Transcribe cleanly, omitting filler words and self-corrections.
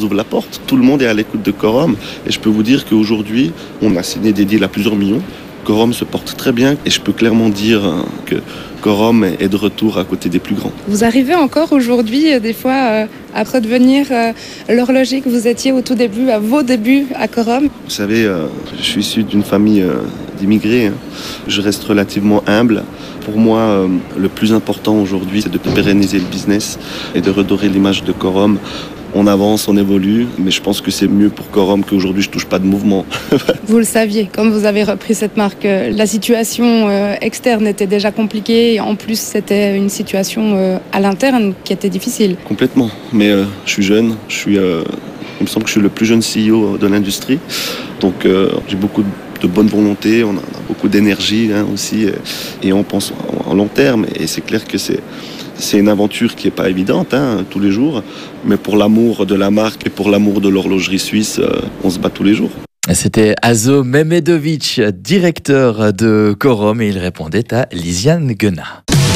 ouvre la porte. Tout le monde est à l'écoute de Corum. Et je peux vous dire qu'aujourd'hui, on a signé des deals à plusieurs millions. Corum se porte très bien et je peux clairement dire que Corum est de retour à côté des plus grands. Vous arrivez encore aujourd'hui, des fois, à redevenir l'horloger que vous étiez au tout début, à vos débuts à Corum? Vous savez, je suis issu d'une famille d'immigrés. Je reste relativement humble. Pour moi, le plus important aujourd'hui, c'est de pérenniser le business et de redorer l'image de Corum. On avance, on évolue, mais je pense que c'est mieux pour Corum qu'aujourd'hui je touche pas de mouvement. Vous le saviez, comme vous avez repris cette marque, la situation externe était déjà compliquée et en plus c'était une situation à l'interne qui était difficile. Complètement, mais je suis jeune, il me semble que je suis le plus jeune CEO de l'industrie, donc j'ai beaucoup de bonne volonté, on a beaucoup d'énergie aussi, et on pense en long terme, et c'est clair que c'est une aventure qui n'est pas évidente tous les jours, mais pour l'amour de la marque et pour l'amour de l'horlogerie suisse, on se bat tous les jours. C'était Azo Mehmedovic, directeur de Corum, et il répondait à Lisiane Guenat.